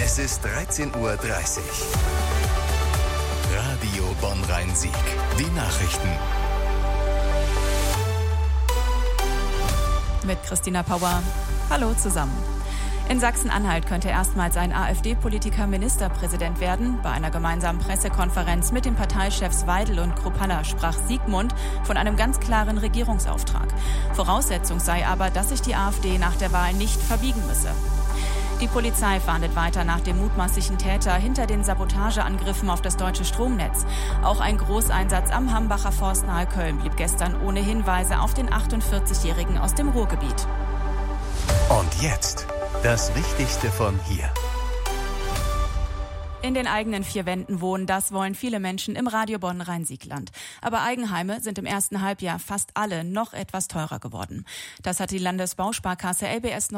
Es ist 13:30 Uhr. Radio Bonn-Rhein-Sieg. Die Nachrichten. Mit Christina Pauer. Hallo zusammen. In Sachsen-Anhalt könnte erstmals ein AfD-Politiker Ministerpräsident werden. Bei einer gemeinsamen Pressekonferenz mit den Parteichefs Weidel und Kruppalla sprach Siegmund von einem ganz klaren Regierungsauftrag. Voraussetzung sei aber, dass sich die AfD nach der Wahl nicht verbiegen müsse. Die Polizei fahndet weiter nach dem mutmaßlichen Täter hinter den Sabotageangriffen auf das deutsche Stromnetz. Auch ein Großeinsatz am Hambacher Forst nahe Köln blieb gestern ohne Hinweise auf den 48-Jährigen aus dem Ruhrgebiet. Und jetzt das Wichtigste von hier. In den eigenen vier Wänden wohnen, das wollen viele Menschen im Radio Bonn-Rhein-Sieg-Land. Aber Eigenheime sind im ersten Halbjahr fast alle noch etwas teurer geworden. Das hat die Landesbausparkasse LBS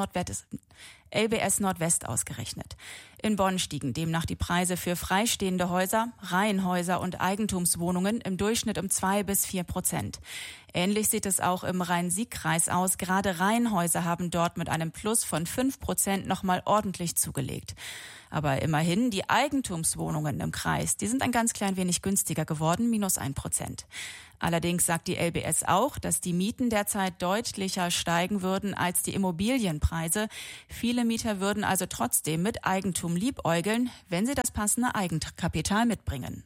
Nordwest ausgerechnet. In Bonn stiegen demnach die Preise für freistehende Häuser, Reihenhäuser und Eigentumswohnungen im Durchschnitt um 2-4%. Ähnlich sieht es auch im Rhein-Sieg-Kreis aus. Gerade Reihenhäuser haben dort mit einem Plus von 5% nochmal ordentlich zugelegt. Aber immerhin, die Eigentumswohnungen im Kreis, die sind ein ganz klein wenig günstiger geworden, -1%. Allerdings sagt die LBS auch, dass die Mieten derzeit deutlicher steigen würden als die Immobilienpreise. Viele Mieter würden also trotzdem mit Eigentum liebäugeln, wenn sie das passende Eigenkapital mitbringen.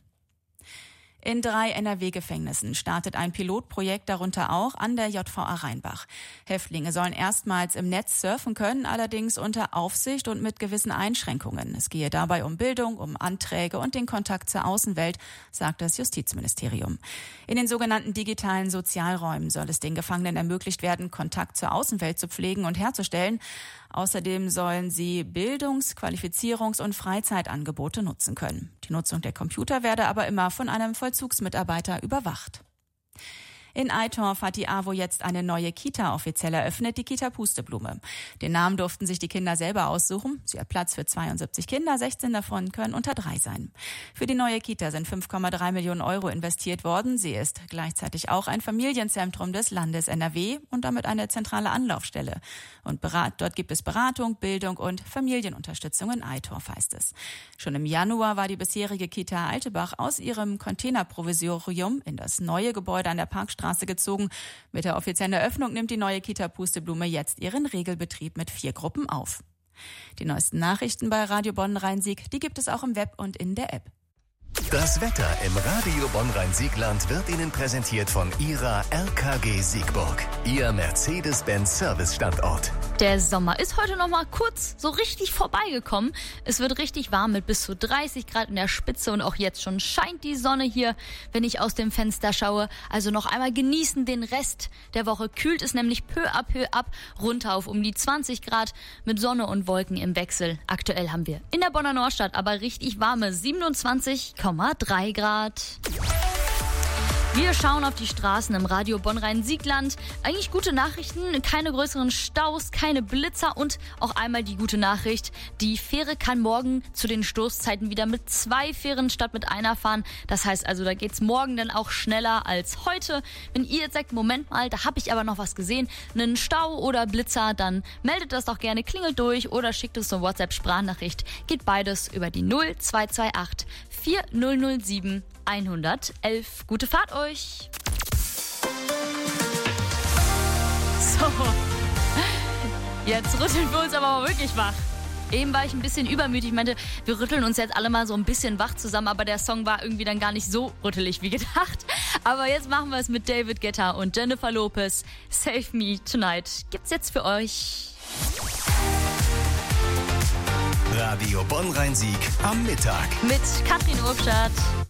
In 3 NRW-Gefängnissen startet ein Pilotprojekt, darunter auch an der JVA Rheinbach. Häftlinge sollen erstmals im Netz surfen können, allerdings unter Aufsicht und mit gewissen Einschränkungen. Es gehe dabei um Bildung, um Anträge und den Kontakt zur Außenwelt, sagt das Justizministerium. In den sogenannten digitalen Sozialräumen soll es den Gefangenen ermöglicht werden, Kontakt zur Außenwelt zu pflegen und herzustellen. Außerdem sollen sie Bildungs-, Qualifizierungs- und Freizeitangebote nutzen können. Die Nutzung der Computer werde aber immer von einem Vollzugsmitarbeiter überwacht. In Eitorf hat die AWO jetzt eine neue Kita offiziell eröffnet, die Kita Pusteblume. Den Namen durften sich die Kinder selber aussuchen. Sie hat Platz für 72 Kinder, 16 davon können unter 3 sein. Für die neue Kita sind 5,3 Millionen Euro investiert worden. Sie ist gleichzeitig auch ein Familienzentrum des Landes NRW und damit eine zentrale Anlaufstelle. Und dort gibt es Beratung, Bildung und Familienunterstützung in Eitorf, heißt es. Schon im Januar war die bisherige Kita Altebach aus ihrem Containerprovisorium in das neue Gebäude an der Parkstraße gezogen. Mit der offiziellen Eröffnung nimmt die neue Kita Pusteblume jetzt ihren Regelbetrieb mit 4 Gruppen auf. Die neuesten Nachrichten bei Radio Bonn-Rhein-Sieg, die gibt es auch im Web und in der App. Das Wetter im Radio Bonn-Rhein-Sieg-Land wird Ihnen präsentiert von Ihrer RKG Siegburg, Ihr Mercedes-Benz-Service-Standort. Der Sommer ist heute noch mal kurz so richtig vorbeigekommen. Es wird richtig warm mit bis zu 30 Grad in der Spitze und auch jetzt schon scheint die Sonne hier, wenn ich aus dem Fenster schaue. Also noch einmal genießen den Rest der Woche. Kühlt es nämlich peu à peu ab, runter auf um die 20 Grad mit Sonne und Wolken im Wechsel. Aktuell haben wir in der Bonner Nordstadt aber richtig warme 27,3 Grad. Wir schauen auf die Straßen im Radio Bonn-Rhein-Sieg-Land. Eigentlich gute Nachrichten, keine größeren Staus, keine Blitzer und auch einmal die gute Nachricht. Die Fähre kann morgen zu den Stoßzeiten wieder mit 2 Fähren statt mit einer fahren. Das heißt also, da geht's morgen dann auch schneller als heute. Wenn ihr jetzt sagt, Moment mal, da habe ich aber noch was gesehen, einen Stau oder Blitzer, dann meldet das doch gerne, klingelt durch oder schickt uns eine WhatsApp-Sprachnachricht. Geht beides über die 0228 4007 111. Gute Fahrt euch! So, jetzt rütteln wir uns aber wirklich wach. Eben war ich ein bisschen übermütig, ich meinte, wir rütteln uns jetzt alle mal so ein bisschen wach zusammen, aber der Song war irgendwie dann gar nicht so rüttelig wie gedacht. Aber jetzt machen wir es mit David Guetta und Jennifer Lopez. Save Me Tonight gibt's jetzt für euch. Radio Bonn-Rhein-Sieg am Mittag. Mit Katrin Urstadt.